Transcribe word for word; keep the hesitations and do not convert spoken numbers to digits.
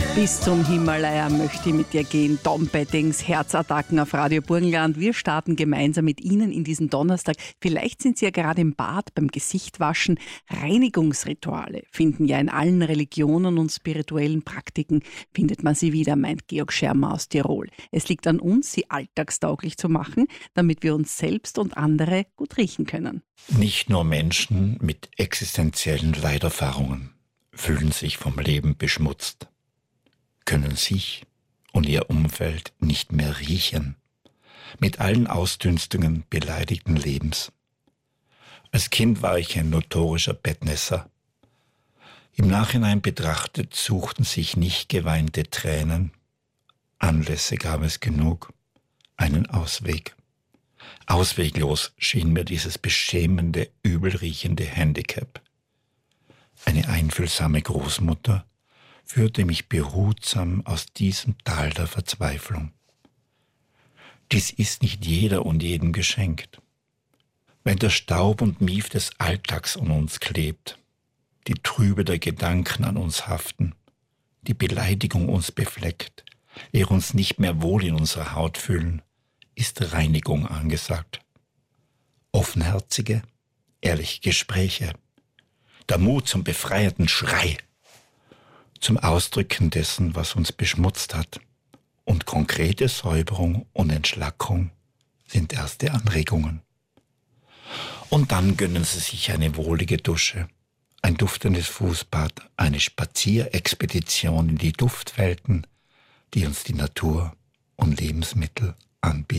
Bis zum Himalaya möchte ich mit dir gehen. Tom Bettings, Herzattacken auf Radio Burgenland. Wir starten gemeinsam mit Ihnen in diesen Donnerstag. Vielleicht sind Sie ja gerade im Bad beim Gesichtwaschen. Reinigungsrituale finden ja in allen Religionen und spirituellen Praktiken, findet man sie wieder, meint Georg Schermer aus Tirol. Es liegt an uns, sie alltagstauglich zu machen, damit wir uns selbst und andere gut riechen können. Nicht nur Menschen mit existenziellen Leiderfahrungen fühlen sich vom Leben beschmutzt, können sich und ihr Umfeld nicht mehr riechen, mit allen Ausdünstungen beleidigten Lebens. Als Kind war ich ein notorischer Bettnässer. Im Nachhinein betrachtet suchten sich nicht geweinte Tränen. Anlässe gab es genug, einen Ausweg. Ausweglos schien mir dieses beschämende, übelriechende Handicap. Eine einfühlsame Großmutter führte mich behutsam aus diesem Tal der Verzweiflung. Dies ist nicht jeder und jedem geschenkt. Wenn der Staub und Mief des Alltags an uns klebt, die Trübe der Gedanken an uns haften, die Beleidigung uns befleckt, wir uns nicht mehr wohl in unserer Haut fühlen, ist Reinigung angesagt. Offenherzige, ehrliche Gespräche, der Mut zum befreiten Schrei, zum Ausdrücken dessen, was uns beschmutzt hat, und konkrete Säuberung und Entschlackung sind erste Anregungen. Und dann gönnen Sie sich eine wohlige Dusche, ein duftendes Fußbad, eine Spazierexpedition in die Duftwelten, die uns die Natur und Lebensmittel anbieten.